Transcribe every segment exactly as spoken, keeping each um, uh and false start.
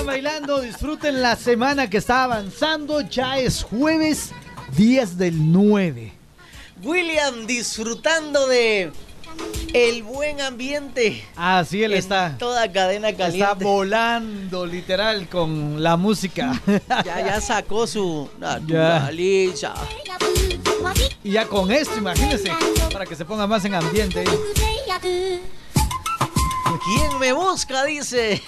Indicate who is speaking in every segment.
Speaker 1: Sigan bailando, disfruten la semana que está avanzando. Ya es jueves diez del nueve.
Speaker 2: William disfrutando de el buen ambiente.
Speaker 1: Así él está.
Speaker 2: Toda cadena caliente.
Speaker 1: Está volando literal con la música.
Speaker 2: Ya, ya sacó su
Speaker 1: naturaleza. Y ya con esto, imagínense, para que se ponga más en ambiente.
Speaker 2: ¿Quién me busca? Dice.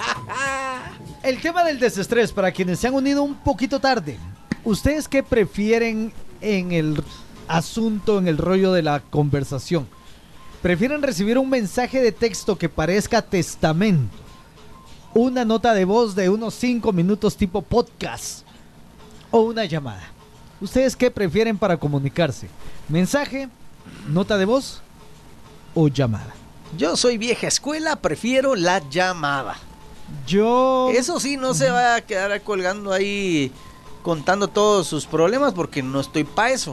Speaker 1: El tema del desestrés, para quienes se han unido un poquito tarde. ¿Ustedes qué prefieren en el asunto, en el rollo de la conversación? ¿Prefieren recibir un mensaje de texto que parezca testamento? ¿Una nota de voz de unos cinco minutos tipo podcast? ¿O una llamada? ¿Ustedes qué prefieren para comunicarse? ¿Mensaje, nota de voz o llamada?
Speaker 2: Yo soy vieja escuela, prefiero la llamada.
Speaker 1: Yo...
Speaker 2: Eso sí, no se va a quedar colgando ahí contando todos sus problemas porque no estoy pa' eso.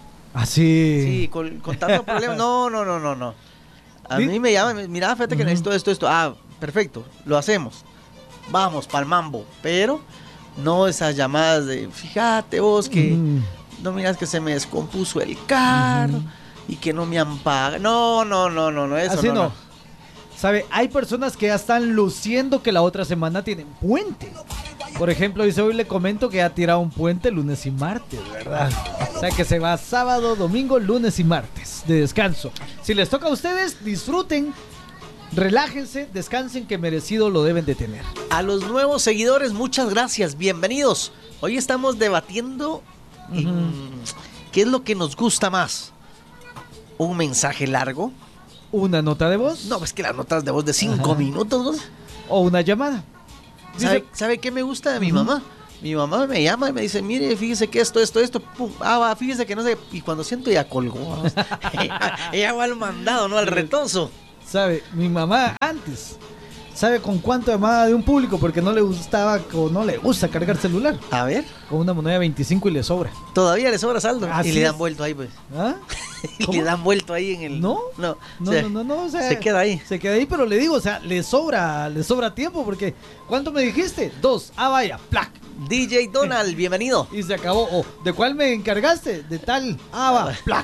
Speaker 1: Así.
Speaker 2: Sí, con, contando problemas. No, no, no, no, no. A ¿Sí? mí me llaman, mira, fíjate que uh-huh. necesito esto, esto. Ah, perfecto, lo hacemos. Vamos pa'l mambo. Pero no esas llamadas de, fíjate vos que uh-huh. no miras que se me descompuso el carro uh-huh. y que no me han pagado. No, no, no, no, no, eso
Speaker 1: Así
Speaker 2: no,
Speaker 1: no.
Speaker 2: no.
Speaker 1: ¿Sabe? Hay personas que ya están luciendo que la otra semana tienen puente. Por ejemplo, dice, hoy le comento que ha tirado un puente lunes y martes, ¿verdad? O sea que se va sábado, domingo, lunes y martes de descanso. Si les toca a ustedes, disfruten, relájense, descansen, que merecido lo deben de tener.
Speaker 2: A los nuevos seguidores, muchas gracias, bienvenidos. Hoy estamos debatiendo uh-huh. en qué es lo que nos gusta más. ¿Un mensaje largo?
Speaker 1: ¿Una nota de voz?
Speaker 2: No, es que las notas de voz de cinco minutos, ¿no?
Speaker 1: ¿O una llamada?
Speaker 2: ¿Sabe, ¿Sabe qué me gusta de mi uh-huh. mamá? Mi mamá me llama y me dice, mire, fíjese que esto, esto, esto, pum, ah, va, fíjese que no sé, y cuando siento ya colgó. ella, ella va al mandado, no al retozo.
Speaker 1: ¿Sabe? Mi mamá antes, ¿sabe con cuánto llamaba de un público? Porque no le gustaba, o no le gusta cargar celular.
Speaker 2: A ver.
Speaker 1: Con una moneda de veinticinco y le sobra.
Speaker 2: Todavía le sobra saldo.
Speaker 1: Así
Speaker 2: y le dan
Speaker 1: es.
Speaker 2: vuelto ahí, pues.
Speaker 1: ¿Ah?
Speaker 2: Y le dan vuelto ahí en el...
Speaker 1: No,
Speaker 2: no,
Speaker 1: no,
Speaker 2: o sea,
Speaker 1: no, no, no, o sea,
Speaker 2: se queda ahí.
Speaker 1: Se queda ahí, pero le digo, o sea, le sobra, le sobra tiempo, porque ¿cuánto me dijiste? Dos, ah, vaya, plac.
Speaker 2: D J Donald, bienvenido.
Speaker 1: Y se acabó. Oh, ¿de cuál me encargaste? De tal, ah, va, plac.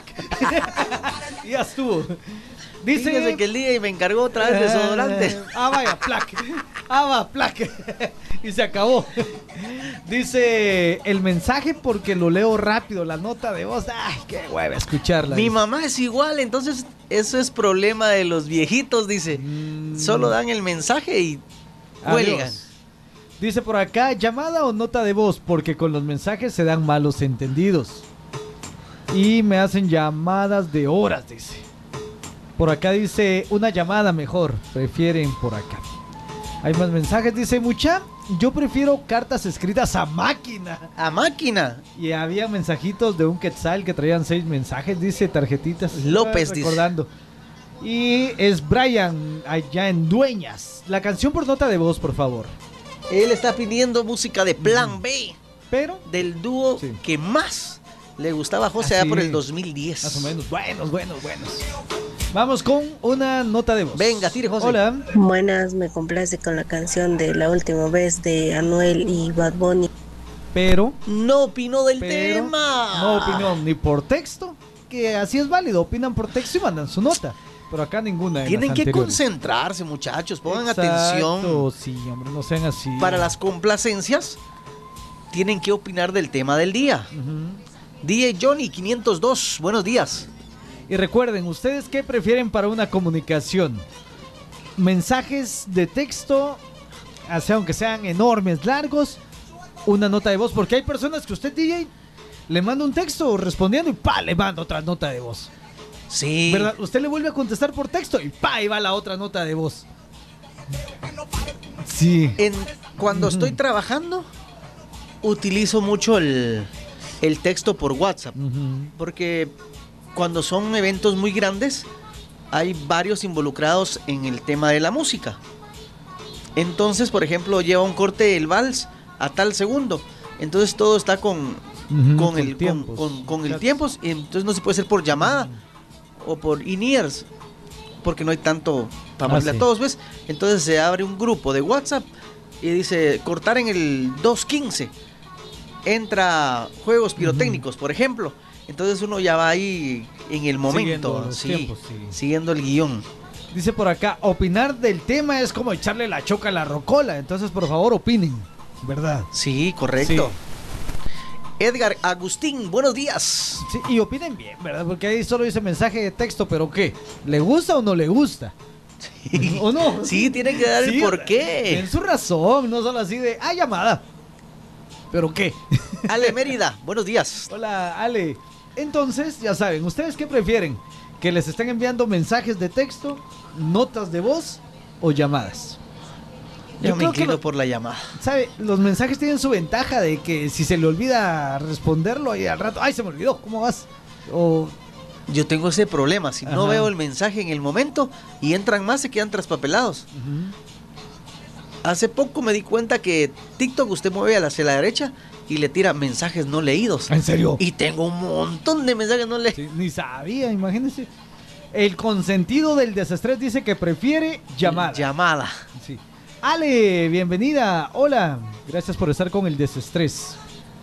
Speaker 1: Y ya estuvo.
Speaker 2: Dice Fíjese que el D J me encargó otra vez desodorante.
Speaker 1: Eh, ah, vaya, plac. Ah, va, plac. Y se acabó. Dice el mensaje porque lo leo rápido, la nota de voz. Ay, qué hueva escucharla.
Speaker 2: Mi
Speaker 1: dice.
Speaker 2: mamá es igual, entonces eso es problema de los viejitos, dice. Mm. Solo dan el mensaje y cuelgan.
Speaker 1: Dice por acá, llamada o nota de voz, porque con los mensajes se dan malos entendidos. Y me hacen llamadas de horas, dice. Por acá dice, una llamada mejor, prefieren por acá. Hay más mensajes, dice, mucha, yo prefiero cartas escritas a máquina.
Speaker 2: ¿A máquina?
Speaker 1: Y había mensajitos de un quetzal que traían seis mensajes, dice, tarjetitas.
Speaker 2: López,
Speaker 1: ah, recordando. Dice. Y es Brian, allá en Dueñas. La canción por nota de voz, por favor.
Speaker 2: Él está pidiendo música de Plan B.
Speaker 1: Pero
Speaker 2: del dúo sí. que más le gustaba a José allá por el dos mil diez.
Speaker 1: Más o menos, buenos, buenos, buenos. Vamos con una nota de voz.
Speaker 2: Venga, tire, José.
Speaker 1: Hola.
Speaker 3: Buenas, me complace con la canción de La Última Vez de Anuel y Bad Bunny.
Speaker 1: Pero
Speaker 2: no opinó del
Speaker 1: pero,
Speaker 2: tema.
Speaker 1: No opinó ni por texto, que así es válido. Opinan por texto y mandan su nota. Pero acá ninguna.
Speaker 2: Tienen que
Speaker 1: anteriores.
Speaker 2: concentrarse, muchachos. Pongan
Speaker 1: Exacto,
Speaker 2: atención.
Speaker 1: Sí, hombre, no sean así.
Speaker 2: Para las complacencias, tienen que opinar del tema del día. Uh-huh. D J Johnny quinientos dos, buenos días.
Speaker 1: Y recuerden, ¿ustedes qué prefieren para una comunicación? ¿Mensajes de texto, aunque sean enormes, largos? ¿Una nota de voz? Porque hay personas que usted, D J, le manda un texto respondiendo y pa, le manda otra nota de voz.
Speaker 2: Sí.
Speaker 1: ¿Verdad? Usted le vuelve a contestar por texto y pa, y va la otra nota de voz. Sí.
Speaker 2: En, cuando uh-huh. estoy trabajando, utilizo mucho el, el texto por WhatsApp. Uh-huh. Porque cuando son eventos muy grandes, hay varios involucrados en el tema de la música. Entonces, por ejemplo, lleva un corte el vals a tal segundo. Entonces todo está con, uh-huh, con, el, con, con, con el tiempo. Y entonces no se puede hacer por llamada uh-huh. o por in-ears, porque no hay tanto para hablarle ah, sí. a todos, ¿ves? Entonces se abre un grupo de WhatsApp y dice cortar en el dos quince. Entra juegos pirotécnicos, uh-huh. por ejemplo. Entonces uno ya va ahí en el momento,
Speaker 1: los
Speaker 2: sí,
Speaker 1: tiempos, sí.
Speaker 2: siguiendo el guión.
Speaker 1: Dice por acá, opinar del tema es como echarle la choca a la rocola. Entonces, por favor, opinen, ¿verdad?
Speaker 2: Sí, correcto. Sí. Edgar Agustín, buenos días.
Speaker 1: Sí, y opinen bien, ¿verdad? Porque ahí solo dice mensaje de texto, pero ¿qué? ¿Le gusta o no le gusta?
Speaker 2: Sí.
Speaker 1: ¿O no?
Speaker 2: Sí, tienen que dar
Speaker 1: sí,
Speaker 2: el porqué.
Speaker 1: Tienen su razón, no solo así de, ah, llamada. ¿Pero qué?
Speaker 2: Ale Mérida, buenos días.
Speaker 1: Hola, Ale. Entonces, ya saben, ¿ustedes qué prefieren? ¿Que les estén enviando mensajes de texto, notas de voz o llamadas?
Speaker 2: Yo, Yo me inclino
Speaker 1: lo,
Speaker 2: por la llamada.
Speaker 1: ¿Sabe? Los mensajes tienen su ventaja de que si se le olvida responderlo y al rato, ¡ay, se me olvidó! ¿Cómo vas? O...
Speaker 2: Yo tengo ese problema. Si Ajá. no veo el mensaje en el momento y entran más, se quedan traspapelados. Uh-huh. Hace poco me di cuenta que TikTok usted mueve hacia la derecha y le tira mensajes no leídos.
Speaker 1: ¿En serio?
Speaker 2: Y tengo un montón de mensajes no leídos.
Speaker 1: Sí, ni sabía, imagínese. El consentido del desestrés dice que prefiere llamada.
Speaker 2: Llamada.
Speaker 1: Sí. Ale, bienvenida. Hola, gracias por estar con el desestrés.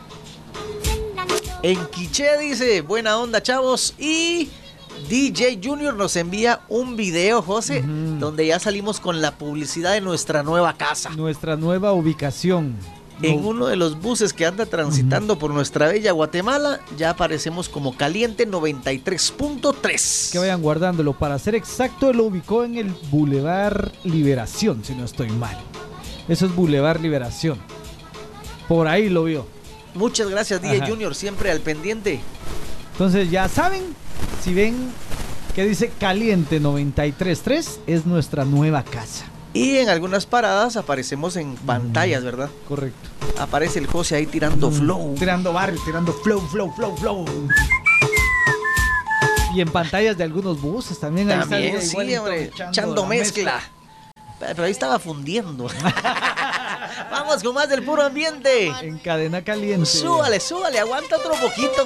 Speaker 2: En Quiché dice, buena onda, chavos. Y D J Junior nos envía un video, José, uh-huh. donde ya salimos con la publicidad de nuestra nueva casa.
Speaker 1: Nuestra nueva ubicación.
Speaker 2: En no. uno de los buses que anda transitando uh-huh. por nuestra bella Guatemala, ya aparecemos como Caliente noventa y tres punto tres.
Speaker 1: Que vayan guardándolo. Para ser exacto, él lo ubicó en el Boulevard Liberación, si no estoy mal. Eso es Boulevard Liberación. Por ahí lo vio.
Speaker 2: Muchas gracias, D J Junior, siempre al pendiente.
Speaker 1: Entonces ya saben, si ven que dice Caliente noventa y tres punto tres, es nuestra nueva casa.
Speaker 2: Y en algunas paradas aparecemos en pantallas, ¿verdad?
Speaker 1: Correcto.
Speaker 2: Aparece el José ahí tirando mm, flow.
Speaker 1: Tirando barrio, tirando flow, flow, flow, flow. Y en pantallas de algunos buses también.
Speaker 2: También, ahí sí, hombre, echando, echando mezcla. mezcla. Pero ahí estaba fundiendo. Vamos con más del puro ambiente.
Speaker 1: En Cadena Caliente.
Speaker 2: Súbale, súbale, aguanta otro poquito.